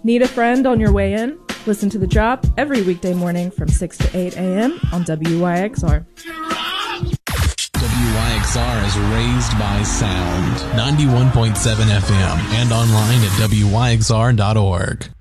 Need a friend on your way in? Listen to The Drop every weekday morning from 6 to 8 a.m. on WYXR. WYXR is raised by sound. 91.7 FM and online at WYXR.org.